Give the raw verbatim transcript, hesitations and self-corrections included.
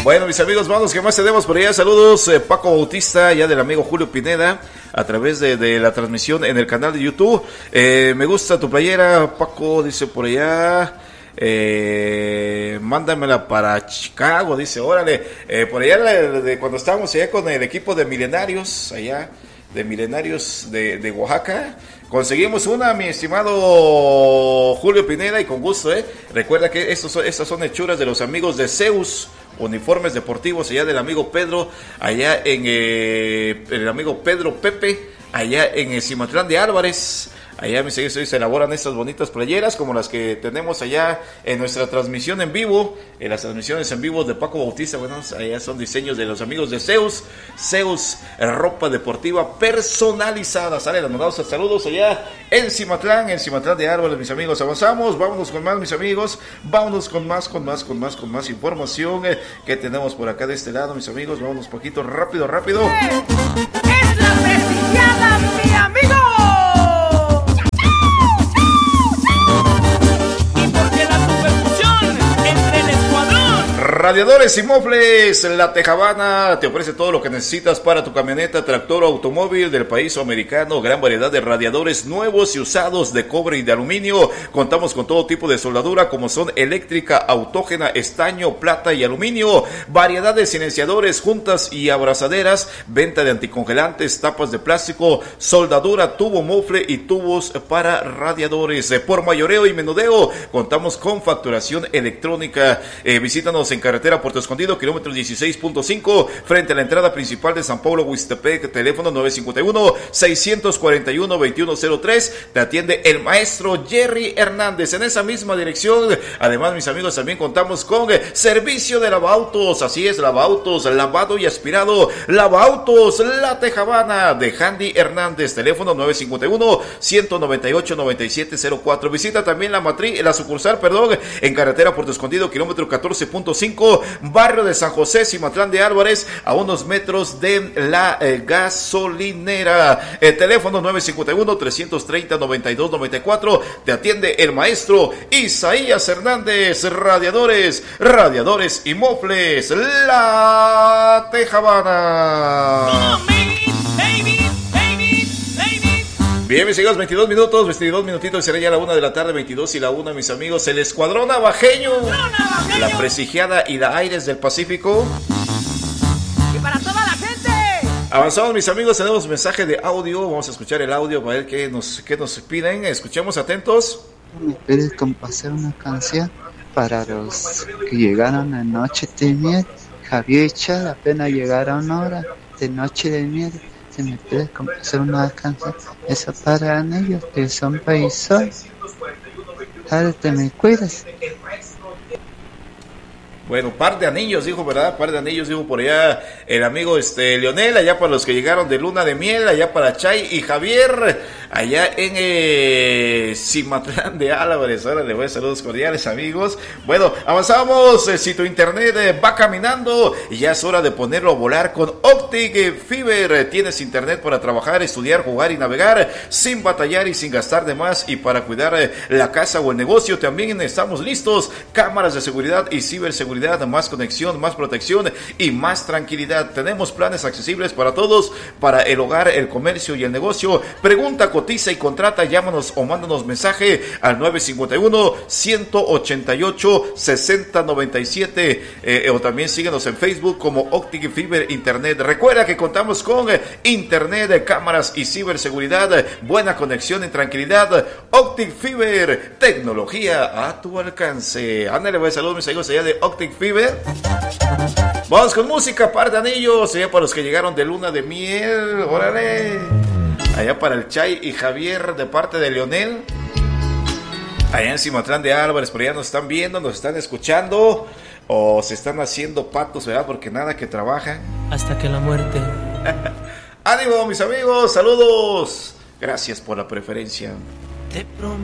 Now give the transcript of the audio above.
Bueno, mis amigos, vamos, ¿qué más tenemos por allá? Saludos, eh, Paco Bautista, ya del amigo Julio Pineda, a través de, de la transmisión en el canal de YouTube. Eh, me gusta tu playera, Paco, dice por allá. Eh, mándamela para Chicago, dice, órale. Eh, por allá, de, de, cuando estábamos allá con el equipo de Milenarios, allá, de Milenarios de, de Oaxaca, conseguimos una, mi estimado Julio Pineda, y con gusto, ¿eh? Recuerda que estos son, estas son hechuras de los amigos de Zeus Uniformes Deportivos, allá del amigo Pedro, allá en eh, el amigo Pedro Pepe, allá en el Cimatlán de Álvarez. Allá, mis amigos, se elaboran estas bonitas playeras como las que tenemos allá en nuestra transmisión en vivo, en las transmisiones en vivo de Paco Bautista. Bueno, allá son diseños de los amigos de Zeus, Zeus ropa deportiva personalizada. Sale, les mandamos saludos allá en Cimatlán, en Cimatlán de Árboles, mis amigos. Avanzamos, vámonos con más, mis amigos, vámonos con más, con más, con más, con más información eh, que tenemos por acá de este lado, mis amigos. Vámonos poquito, rápido, rápido. Es la prestigiada, mi amigo. Radiadores y Mofles, La Tejabana te ofrece todo lo que necesitas para tu camioneta, tractor o automóvil del país o americano. Gran variedad de radiadores nuevos y usados de cobre y de aluminio. Contamos con todo tipo de soldadura como son eléctrica, autógena, estaño, plata y aluminio. Variedad de silenciadores, juntas y abrazaderas. Venta de anticongelantes, tapas de plástico, soldadura, tubo mofle y tubos para radiadores. Por mayoreo y menudeo contamos con facturación electrónica. Eh, visítanos en carretera Puerto Escondido, kilómetro dieciséis punto cinco, frente a la entrada principal de San Pablo, Huistepec. Teléfono nueve cinco uno, seis cuatro uno, dos uno cero tres. Te atiende el maestro Jerry Hernández en esa misma dirección. Además, mis amigos, también contamos con servicio de lavautos. Así es, lavautos, lavado y aspirado. Lavautos La Tejabana de Handy Hernández. Teléfono nueve cinco uno, uno nueve ocho, nueve siete cero cuatro. Visita también la matriz, la sucursal, perdón, en carretera Puerto Escondido, kilómetro catorce punto cinco, barrio de San José, Cimatlán de Álvarez, a unos metros de la eh, gasolinera. El teléfono nueve cinco uno, tres tres cero, nueve dos nueve cuatro. Te atiende el maestro Isaías Hernández. Radiadores, radiadores y mofles La Tejabana. Bien, mis amigos, veintidós minutos, veintidós minutitos, será ya la una de la tarde, veintidós y la una, mis amigos. El Escuadrón Navajeño, la prestigiada y la Aires del Pacífico. Y para toda la gente. Avanzamos, mis amigos, tenemos mensaje de audio. Vamos a escuchar el audio para ver qué nos, qué nos piden. Escuchemos atentos. ¿Me puedes complacer una canción para los que llegaron a Noche de Miel? Javier Chad, apenas llegaron ahora de Noche de Miel. Si me puedes hacer una canción, esa para ellos que son paisanos. Dale, te me cuidas. Bueno, par de anillos, dijo, ¿verdad? Par de anillos, dijo por allá el amigo este Leonel, allá para los que llegaron de Luna de Miel, allá para Chay y Javier, allá en eh, Cimatlán de Álvarez. Ahora le voy a saludos cordiales, amigos. Bueno, avanzamos. Eh, si tu internet eh, va caminando, y ya es hora de ponerlo a volar con Optic Fiber. Eh, tienes internet para trabajar, estudiar, jugar y navegar sin batallar y sin gastar de más. Y para cuidar eh, la casa o el negocio, también estamos listos. Cámaras de seguridad y ciberseguridad. Más conexión, más protección y más tranquilidad. Tenemos planes accesibles para todos, para el hogar, el comercio y el negocio. Pregunta, cotiza y contrata. Llámanos o mándanos mensaje al nueve cinco uno, uno ocho ocho, seis cero nueve siete eh, o también síguenos en Facebook como Optic Fiber Internet. Recuerda que contamos con eh, internet, cámaras y ciberseguridad, buena conexión y tranquilidad. Optic Fiber, tecnología a tu alcance. Ándale, pues, saludos mis amigos allá de Optic Fiber. Vamos con música, par de anillos, allá para los que llegaron de Luna de Miel, órale. Allá para el Chay y Javier de parte de Leonel. Allá en Cimatlán de Álvarez, por allá nos están viendo, nos están escuchando. O se están haciendo patos, ¿verdad? Porque nada que trabaja. Hasta que la muerte. Ánimo, mis amigos, saludos. Gracias por la preferencia. Te prometo